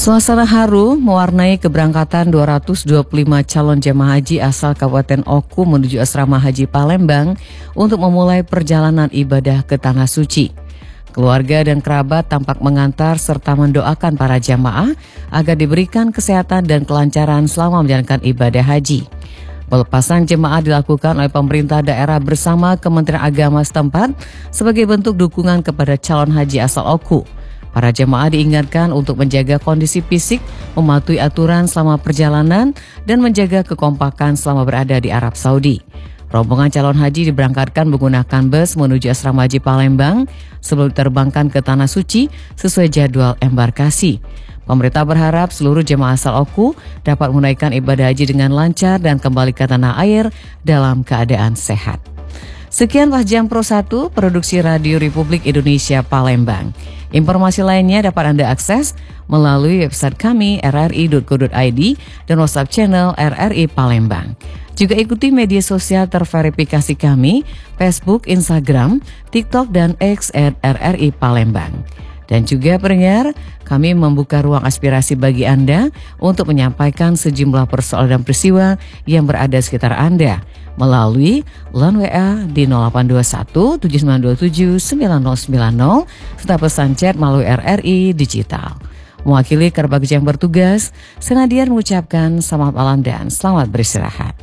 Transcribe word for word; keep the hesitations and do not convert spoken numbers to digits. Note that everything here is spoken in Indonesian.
Suasana haru mewarnai keberangkatan dua ratus dua puluh lima calon jemaah haji asal Kabupaten Oku menuju Asrama Haji Palembang untuk memulai perjalanan ibadah ke Tanah Suci. Keluarga dan kerabat tampak mengantar serta mendoakan para jamaah agar diberikan kesehatan dan kelancaran selama menjalankan ibadah haji. Pelepasan jemaah dilakukan oleh pemerintah daerah bersama Kementerian Agama setempat sebagai bentuk dukungan kepada calon haji asal Oku. Para jemaah diingatkan untuk menjaga kondisi fisik, mematuhi aturan selama perjalanan, dan menjaga kekompakan selama berada di Arab Saudi. Rombongan calon haji diberangkatkan menggunakan bus menuju Asrama Haji Palembang sebelum diterbangkan ke Tanah Suci sesuai jadwal embarkasi. Pemerintah berharap seluruh jemaah asal Oku dapat menunaikan ibadah haji dengan lancar dan kembali ke tanah air dalam keadaan sehat. Sekian Jam Pro satu, Produksi Radio Republik Indonesia Palembang. Informasi lainnya dapat Anda akses melalui website kami r r i dot co dot i d dan WhatsApp channel R R I Palembang. Juga ikuti media sosial terverifikasi kami, Facebook, Instagram, TikTok, dan X at R R I Palembang. Dan juga pendengar, kami membuka ruang aspirasi bagi Anda untuk menyampaikan sejumlah persoalan dan peristiwa yang berada sekitar Anda melalui line W A di nol delapan dua satu tujuh sembilan dua tujuh sembilan nol sembilan nol serta pesan chat melalui R R I Digital. Mewakili kerabat yang bertugas, Senadian mengucapkan selamat malam dan selamat beristirahat.